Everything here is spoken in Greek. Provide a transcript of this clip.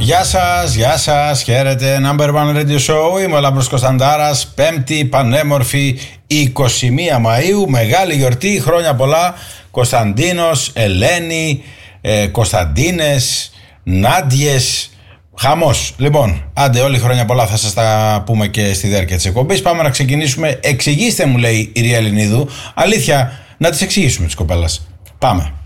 Γεια σας, χαίρετε. Number One Radio Show, είμαι ο Λάμπρος Κωνσταντάρας. Πέμπτη, πανέμορφη, 21 Μαΐου, μεγάλη γιορτή, χρόνια πολλά. Κωνσταντίνος, Ελένη, Κωνσταντίνες, Νάντιες, χαμός. Λοιπόν, άντε όλοι χρόνια πολλά, θα σας τα πούμε και στη διάρκεια της εκπομπής. Πάμε να ξεκινήσουμε. Εξηγήστε μου, λέει η Ρία Ελληνίδου. Αλήθεια, να τις εξηγήσουμε τις κοπέλας. Πάμε.